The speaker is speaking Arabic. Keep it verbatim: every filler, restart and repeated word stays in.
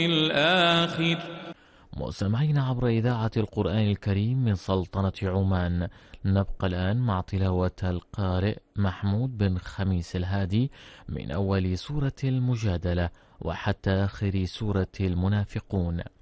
الآخر. مستمعين عبر إذاعة القرآن الكريم من سلطنة عمان، نبقى الآن مع تلاوة القارئ محمود بن خميس الهادي من أول سورة المجادلة وحتى آخر سورة المنافقون.